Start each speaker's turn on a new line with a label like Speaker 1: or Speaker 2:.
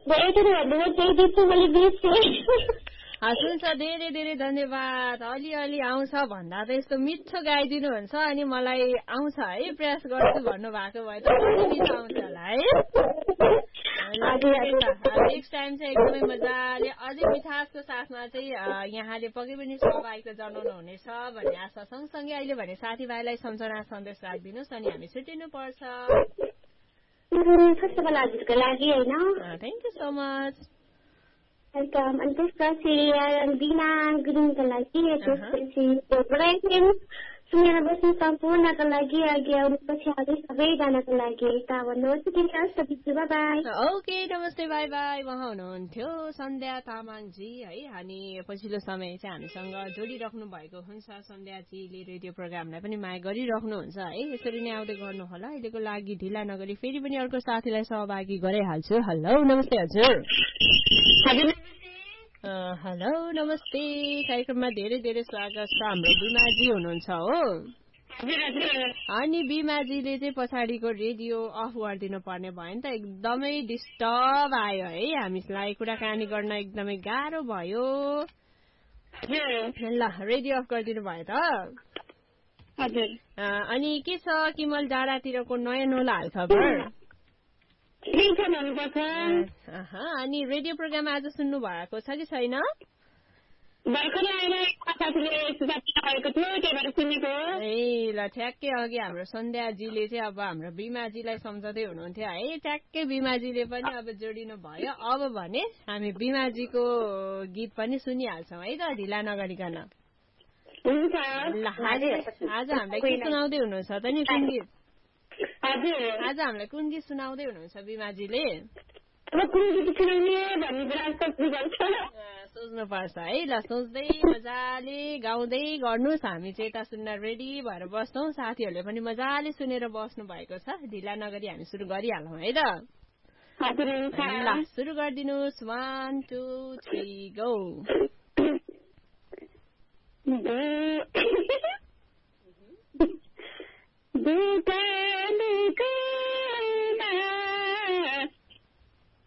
Speaker 1: हुन्छ धेरै धेरै धन्यवाद। अलिअलि आउँछ भन्दा त यस्तो मिठो गाइदिनुहुन्छ अनि मलाई आउँछ है प्रयास गर्छु भन्नुभएको भए त मिठो आउँछ होला है। नेक्स्ट टाइम चाहिँ एकदमै मजाले अझै मिठासको साथमा चाहिँ यहाँले पक्कै पनि सहभागिता जनाउनु हुनेछ भन्ने आशा सँगसँगै अहिले भने साथीभाइलाई सम्झना सन्देश राखिदिनुहोस् अनि हामी छुट्टिनु पर्छ।
Speaker 2: हजुरको लागि होइन
Speaker 1: thank you so much.
Speaker 2: Welcome. अनि त्यसपछि बिना गुरुङको लागि त्यसपछि सुनेर बस्नु सम्पूर्णको लागि अघि आउनुपछि अझै सबैजनाको लागि यता भन्नुहोस् बाई।
Speaker 1: ओके नमस्ते बाई बाई। उहाँ हुनुहुन्थ्यो सन्ध्या तामाङजी है। अनि पछिल्लो समय चाहिँ हामीसँग जोडिराख्नु भएको हुन्छ सन्ध्याजीले। रेडियो प्रोग्रामलाई पनि माया गरिराख्नुहुन्छ है। यसरी नै आउँदै गर्नु होला। अहिलेको लागि ढिला नगरी फेरि पनि अर्को साथीलाई सहभागी गराइहाल्छु। हेलो नमस्ते हजुर। हेलो नमस्ते। कार्यक्रममा धेरै धेरै स्वागत छ। हाम्रो बिमाजी हुनुहुन्छ हो अनि बिमाजीले चाहिँ पछाडिको रेडियो अफ गरिदिनु पर्ने भयो नि त। एकदमै डिस्टर्ब आयो है। हामीलाई कुराकानी गर्न एकदमै गाह्रो भयो। ल रेडियो अफ गरिदिनु भयो त। अनि के छ किमल डाँडातिरको नयाँ नौला हालखबर? अनि रेडियो प्रोग्राम आज सुन्नु भएको छ कि छैन? ए ल ठ्याक्कै अघि हाम्रो सन्ध्याजीले चाहिँ अब हाम्रो बिमाजीलाई सम्झँदै हुनुहुन्थ्यो है। ठ्याक्कै बिमाजीले पनि अब जोडिनु भयो। अब भने हामी बिमाजीको गीत पनि सुनिहाल्छौँ है त ढिला नगरिकन। ल आज हामीलाई के सुनाउँदै हुनुहुन्छ त नि कुन गीत? आज हामीलाई कुन गीत सुनाउँदै हुनुहुन्छ बिमाजीले? सोच्नु पर्छ है। ल सोच्दै मजाले गाउँदै गर्नुहोस्। हामी चाहिँ यता सुन्न रेडी भएर बस्छौँ। साथीहरूले पनि मजाले सुनेर बस्नु भएको छ। ढिला नगरी हामी सुरु गरिहालौँ है त। ल सुरु गरिदिनुहोस्। 1 2 3 गो।